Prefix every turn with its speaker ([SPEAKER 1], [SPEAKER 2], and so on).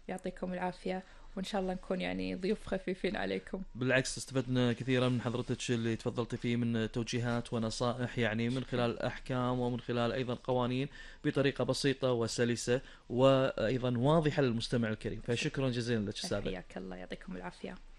[SPEAKER 1] يعطيكم العافية، وإن شاء الله نكون يعني ضيوف خفيفين عليكم.
[SPEAKER 2] بالعكس استفدنا كثيرا من حضرتك اللي تفضلت فيه من توجيهات ونصائح، يعني من
[SPEAKER 1] شكرا.
[SPEAKER 2] خلال الأحكام ومن خلال أيضا قوانين بطريقة بسيطة وسلسة وأيضا واضحة للمستمع الكريم، فشكرا جزيلا لك أستاذة.
[SPEAKER 1] حياك الله، يعطيكم العافية.